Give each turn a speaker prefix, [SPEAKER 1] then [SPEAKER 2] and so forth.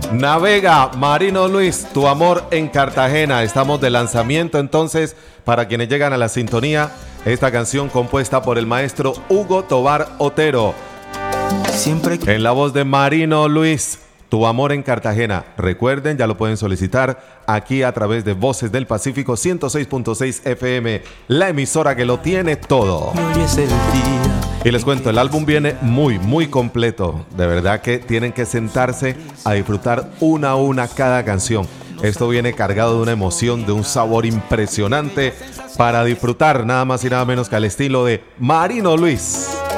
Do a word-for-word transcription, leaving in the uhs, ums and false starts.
[SPEAKER 1] Navega, Marino Luis, tu amor en Cartagena. Estamos de lanzamiento entonces para quienes llegan a la sintonía. Esta canción compuesta por el maestro Hugo Tovar Otero. Siempre que... En la voz de Marino Luis, tu amor en Cartagena. Recuerden, ya lo pueden solicitar aquí a través de Voces del Pacífico ciento seis punto seis F M, la emisora que lo tiene todo. Hoy es el día. Y les cuento, el álbum viene muy, muy completo. De verdad que tienen que sentarse a disfrutar una a una cada canción. Esto viene cargado de una emoción, de un sabor impresionante para disfrutar nada más y nada menos que al estilo de Marino Luis.